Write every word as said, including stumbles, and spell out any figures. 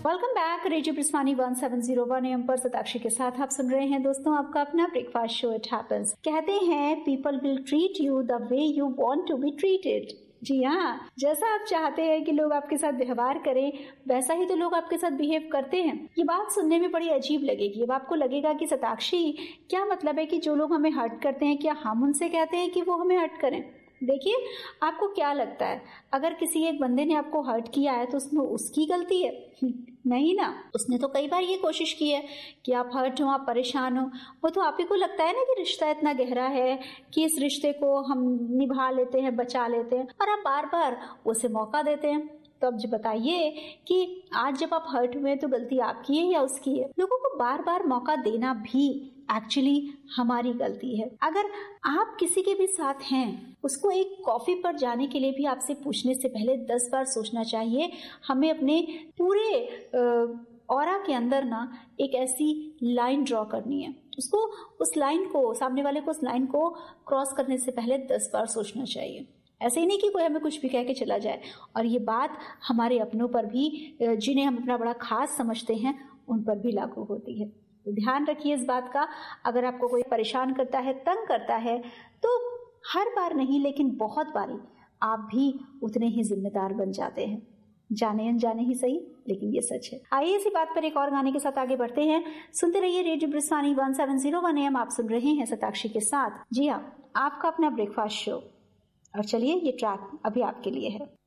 Welcome back radio ब्रिस्वानी one seven zero one M पर सताक्षी के साथ आप सुन रहे हैं दोस्तों आपका अपना ब्रेकफास्ट शो इट हैपेंस। कहते हैं people will treat you the way you want to be treated. जी हाँ, जैसा आप चाहते हैं कि लोग आपके साथ व्यवहार करें वैसा ही तो लोग आपके साथ बिहेव करते हैं। ये बात सुनने में बड़ी अजीब लगेगी। अब आपको लगेगा कि सताक्षी क्या मतलब है कि जो लोग हमें हर्ट करते हैं क्या हम उनसे कहते हैं कि वो हमें हर्ट करें। देखिए, आपको क्या लगता है अगर किसी एक बंदे ने आपको हर्ट किया है तो उसमें उसकी गलती है? नहीं ना, उसने तो कई बार ये कोशिश की है कि आप हर्ट हो, आप परेशान हो। वो तो आप ही को लगता है ना कि रिश्ता इतना गहरा है कि इस रिश्ते को हम निभा लेते हैं, बचा लेते हैं, और आप बार बार उसे मौका देते हैं। तो अब बताइए कि आज जब आप हर्ट हुए तो गलती आपकी है या उसकी है? लोगों को बार बार मौका देना भी एक्चुअली हमारी गलती है। अगर आप किसी के भी साथ हैं, उसको एक कॉफी पर जाने के लिए भी आपसे पूछने से पहले दस बार सोचना चाहिए। हमें अपने पूरे ऑरा के अंदर ना एक ऐसी लाइन ड्रॉ करनी है, उसको उस लाइन को सामने वाले को उस लाइन को क्रॉस करने से पहले दस बार सोचना चाहिए। ऐसे ही नहीं कि कोई हमें कुछ भी कह के चला जाए। और ये बात हमारे अपनों पर भी, जिन्हें हम अपना बड़ा खास समझते हैं, उन पर भी लागू होती है। तो ध्यान रखिए इस बात का। अगर आपको कोई परेशान करता है, तंग करता है, तो हर बार नहीं लेकिन बहुत बारी आप भी उतने ही जिम्मेदार बन जाते हैं। जाने अनजाने ही सही, लेकिन ये सच है। आइए इसी बात पर एक और गाने के साथ आगे बढ़ते हैं। सुनते रहिए radio ब्रिस्वानी one seven zero one M. आप सुन रहे हैं सताक्षी के साथ। जी हाँ, आपका अपना ब्रेकफास्ट शो। और चलिए, ये ट्रैक अभी आपके लिए है।